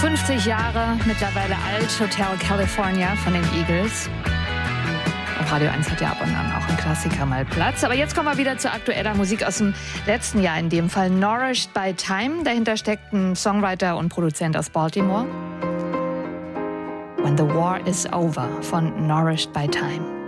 50 Jahre, mittlerweile alt, Hotel California von den Eagles. Auf Radio 1 hat ja ab und an auch ein Klassiker mal Platz. Aber jetzt kommen wir wieder zu aktueller Musik aus dem letzten Jahr, in dem Fall Nourished by Time. Dahinter steckt ein Songwriter und Produzent aus Baltimore. When the War is Over von Nourished by Time.